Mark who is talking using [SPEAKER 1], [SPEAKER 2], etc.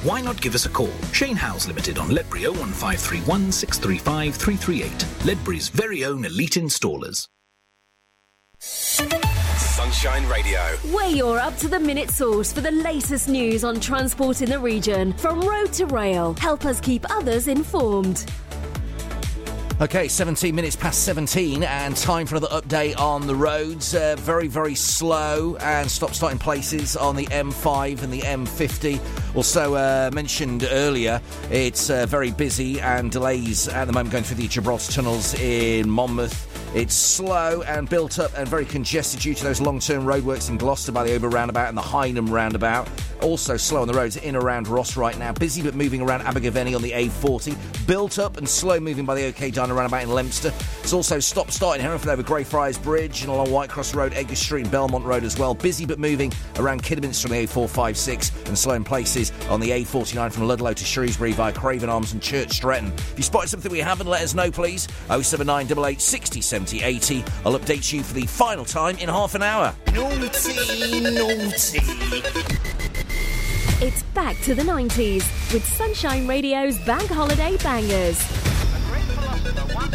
[SPEAKER 1] Why not give us a call? Shane Howes Limited on Ledbury 01531 635 338. Ledbury's very own elite installers.
[SPEAKER 2] Sunshine Radio.
[SPEAKER 3] We're your up-to-the-minute source for the latest news on transport in the region. From road to rail, help us keep others informed.
[SPEAKER 4] OK, 17 minutes past 17 and time for another update on the roads. Very, very slow and stop-starting places on the M5 and the M50. Also mentioned earlier, it's very busy and delays at the moment going through the Gibraltar tunnels in Monmouth. It's slow and built up and very congested due to those long-term roadworks in Gloucester by the Ober roundabout and the Hynham roundabout. Also slow on the roads in around Ross right now. Busy but moving around Abergavenny on the A40. Built up and slow moving by the OK Diner roundabout in Leominster. It's also stop-start in Hereford over Greyfriars Bridge and along Whitecross Road, Edgar Street and Belmont Road as well. Busy but moving around Kidderminster on the A456 and slow in places on the A49 from Ludlow to Shrewsbury via Craven Arms and Church Stretton. If you spotted something we haven't, let us know please. 07988 60 70 80. I'll update you for the final time in half an hour.
[SPEAKER 2] Naughty, naughty.
[SPEAKER 3] It's back to the 90s with Sunshine Radio's Bank Holiday Bangers.